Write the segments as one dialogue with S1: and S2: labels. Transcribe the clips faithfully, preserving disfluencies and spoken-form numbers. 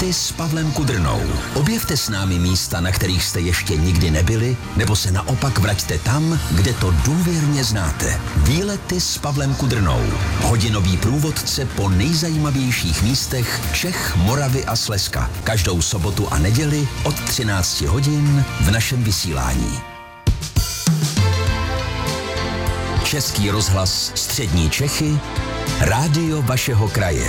S1: Výlety s Pavlem Kudrnou. Objevte s námi místa, na kterých jste ještě nikdy nebyli, nebo se naopak vraťte tam, kde to důvěrně znáte. Výlety s Pavlem Kudrnou. Hodinový průvodce po nejzajímavějších místech Čech, Moravy a Slezska. Každou sobotu a neděli od třinácti hodin v našem vysílání. Český rozhlas Střední Čechy, rádio vašeho kraje.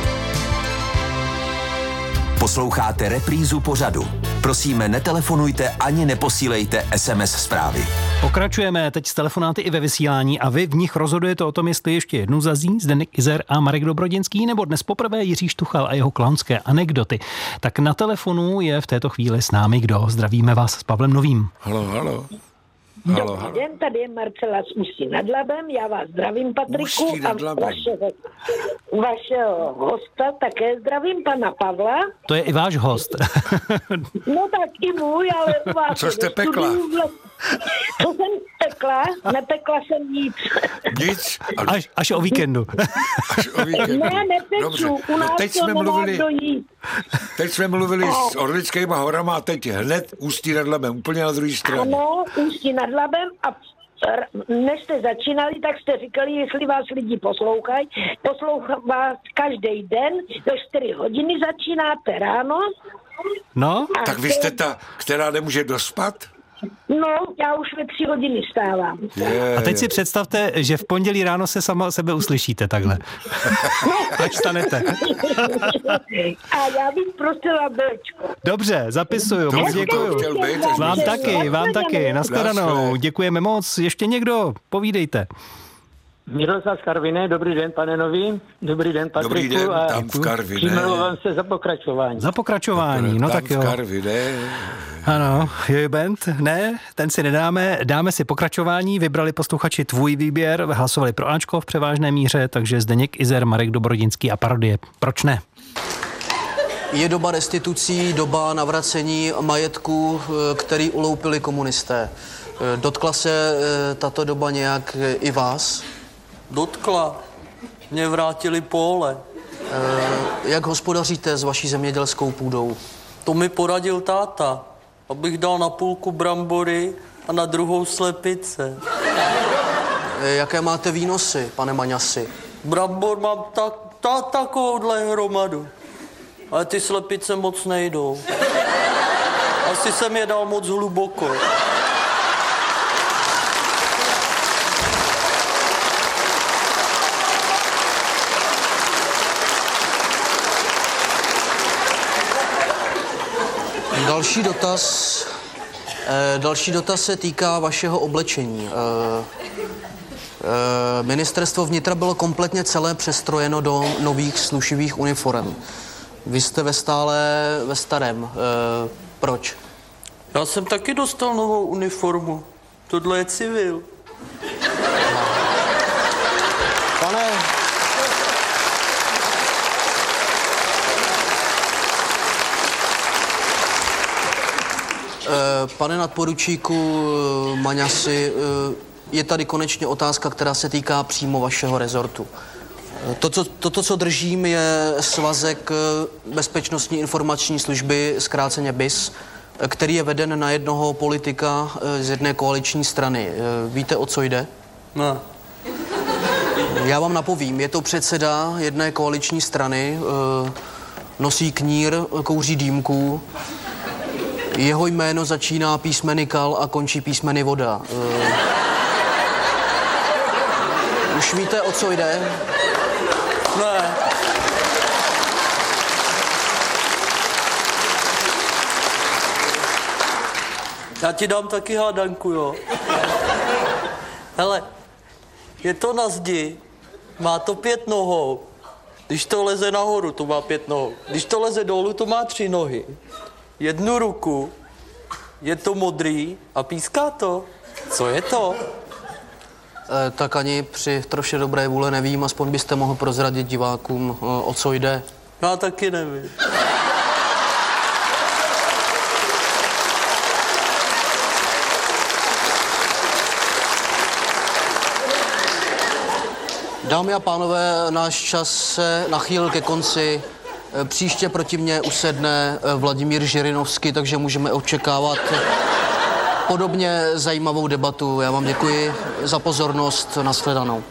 S1: Posloucháte reprízu pořadu. Prosíme, netelefonujte ani neposílejte es em es zprávy.
S2: Pokračujeme teď s telefonáty i ve vysílání a vy v nich rozhodujete o tom, jestli ještě jednou zazní Zdeněk Izer a Marek Dobrodinský, nebo dnes poprvé Jiří Štuchal a jeho klaunské anekdoty. Tak na telefonu je v této chvíli s námi kdo? Zdravíme vás s Pavlem Novým.
S3: Halo, halo.
S4: Halo, Dobrý halo. den, tady je Marcela z Ústí nad Labem, já vás zdravím, Patriku, a vašeho, vašeho hosta také zdravím, pana Pavla.
S2: To je i váš host.
S4: No tak i můj, ale u vás...
S3: Co jste pekla?
S4: Co jsem pekla? Nepekla jsem nic.
S3: Nic?
S2: Až, až o víkendu.
S3: Až o víkendu.
S4: Ne, nepeču, u nás
S3: no, teď
S4: to
S3: jsme
S4: nemá
S3: mluvili,
S4: kdo jíst.
S3: Teď jsme mluvili no. s Orlickýma horama a teď hned Ústí nad Labem, úplně na druhé straně.
S4: Ano, Ústí nad Labem a než jste začínali, tak jste říkali, jestli vás lidi poslouchají. Poslouchám vás každý den, do čtyři hodiny začínáte ráno.
S2: No?
S4: A
S3: tak vy jste ta, která nemůže dospat?
S4: No, já už ve tři hodiny stávám.
S3: Je,
S2: a teď
S3: je.
S2: si představte, že v pondělí ráno se sama sebe uslyšíte takhle. Až stanete.
S4: A já bych prosila Bčko.
S2: Dobře, zapisuju.
S3: To
S2: Moc děkuju.
S3: Být,
S2: vám taky, vám taky. Nashledanou. Děkujeme moc. Ještě někdo? Povídejte.
S5: Miroslav z Karviné, dobrý den, pane Nový, dobrý den, Patriku.
S3: Dobrý den,
S5: a
S3: tam v Karviné.
S5: Přimlouvám se za pokračování.
S2: Za pokračování, no
S3: tam
S2: tak jo.
S3: v Karviné.
S2: Ano, Jojo Band, ne, ten si nedáme, dáme si pokračování, vybrali posluchači tvůj výběr, hlasovali pro Ačko v převážné míře, takže Zdeněk Izer, Marek Dobrodinský a parodie. Proč ne?
S6: Je doba restitucí, doba navracení majetku, který uloupili komunisté. Dotkla se tato doba nějak i vás?
S7: Dotkla. Mě vrátili pole.
S6: E, jak hospodaříte s vaší zemědělskou půdou?
S7: To mi poradil táta, abych dal na půlku brambory a na druhou slepice.
S6: E, jaké máte výnosy, pane Maňasi?
S7: Brambor mám tak, tak, takovouhle hromadu. Ale ty slepice moc nejdou. Asi jsem je dal moc hluboko.
S6: Další dotaz, eh, další dotaz se týká vašeho oblečení. Eh, eh, ministerstvo vnitra bylo kompletně celé přestrojeno do nových slušivých uniform. Vy jste ve stále ve starém. Eh, proč?
S7: Já jsem taky dostal novou uniformu. Tohle je civil.
S6: Pane... Pane nadporučíku Maňasi, je tady konečně otázka, která se týká přímo vašeho rezortu. To, co, toto, co držím, je svazek Bezpečnostní informační služby, zkráceně B I S, který je veden na jednoho politika z jedné koaliční strany. Víte, o co jde?
S7: Ne.
S6: Já vám napovím, je to předseda jedné koaliční strany, nosí knír, kouří dýmku. Jeho jméno začíná písmeny Kal a končí písmeny Voda. Uh, už víte, o co jde?
S7: Ne. Já ti dám taky hádanku, jo. Hele, je to na zdi, má to pět nohou. Když to leze nahoru, to má pět nohou. Když to leze dolů, to má tři nohy. Jednu ruku, je to modrý a píská to. Co je to?
S6: E, tak ani při troše dobré vůle nevím, aspoň byste mohl prozradit divákům, o co jde.
S7: Já taky nevím.
S6: Dámy a pánové, náš čas se nachýlil ke konci. Příště proti mně usedne Vladimír Žirinovský, takže můžeme očekávat podobně zajímavou debatu. Já vám děkuji za pozornost. Nashledanou.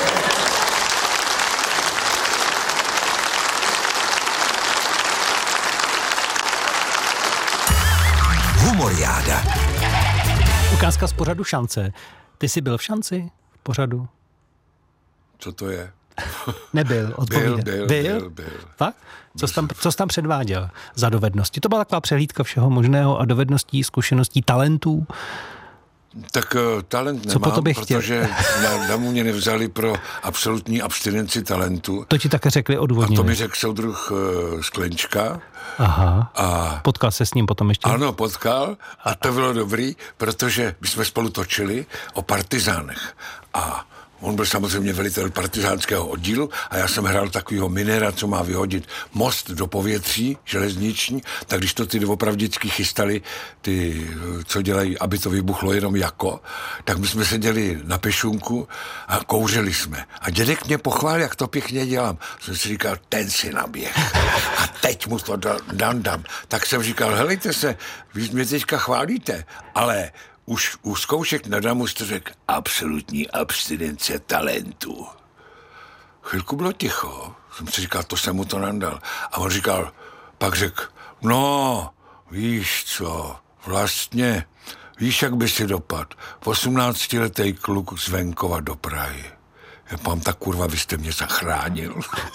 S1: Humoriáda.
S2: Ukázka z pořadu Šance. Ty jsi byl v Šanci? V pořadu?
S3: Co to je?
S2: Nebyl, odpovídá.
S3: Byl, byl, byl, byl, byl.
S2: Fakt? Co jsi tam, co jsi tam předváděl za dovednosti? To byla taková přehlídka všeho možného a dovedností, zkušeností, talentů.
S3: Tak uh, talent nemám,
S2: po
S3: protože na, na mě nevzali pro absolutní abstinenci talentu.
S2: To ti také řekli odůvodněně.
S3: A to mi řekl soudruh uh, Sklenčka.
S2: Aha.
S3: A
S2: potkal se s ním potom ještě?
S3: Ano, potkal a to bylo dobrý, protože my jsme spolu točili o partizánech. A on byl samozřejmě velitel partizánského oddílu a já jsem hrál takovýho minéra, co má vyhodit most do povětří železniční, tak když to ty doopravdicky chystali, ty, co dělají, aby to vybuchlo jenom jako, tak my jsme seděli na pešunku a kouřili jsme. A dědek mě pochválil, jak to pěkně dělám. Jsem si říkal, ten si naběh. A teď mu to dám, dám. Tak jsem říkal, helejte se, vy mě teďka chválíte, ale už u zkoušek na damu jste řekl absolutní abstinence talentu. Chvilku bylo ticho. Jsem si říkal, to jsem mu to nandal. A on říkal, pak řekl, no, víš co, vlastně, víš, jak by si dopad. osmnáctiletý kluk z venkova do Prahy. Já pám, tak kurva, vy jste mě zachránil.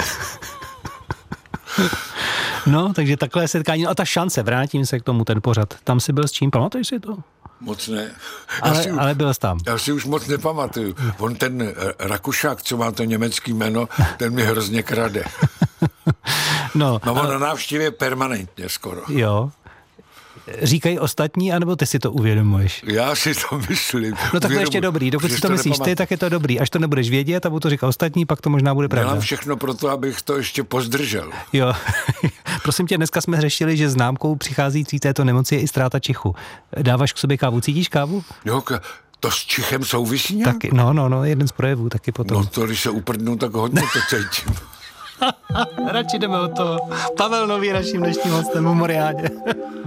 S2: No, takže takhle setkání. A ta Šance, vrátím se k tomu, ten pořad. Tam si byl s čím, pamatuješ si to?
S3: Moc ne.
S2: Ale,
S3: si,
S2: ale byl jsi tam.
S3: Já si už moc nepamatuju. On ten Rakušák, co má to německý jméno, ten mi hrozně krade.
S2: No,
S3: no on
S2: ale...
S3: na návštěvě permanentně skoro.
S2: Jo. Říkají ostatní, anebo ty si to uvědomuješ?
S3: Já si to myslím.
S2: No tak to je ještě dobrý. Dokud si to, to myslíš ty, tak je to dobrý. Až to nebudeš vědět a budu to říkat ostatní, pak to možná bude pravda.
S3: Dělám všechno pro to, abych to ještě pozdržel.
S2: Jo. Prosím tě, dneska jsme řešili, že známkou přicházící této nemoci je i ztráta čichu. Dáváš k sobě kávu? Cítíš kávu?
S3: Jo, to s čichem souvisí nějak?
S2: Taky, no, no, no, jeden z projevů taky potom.
S3: No to, když se uprdnu, tak hodně to cítím.
S2: Radši jdeme o to. Pavel Nový, naším dnešním hostem v Humoriádě.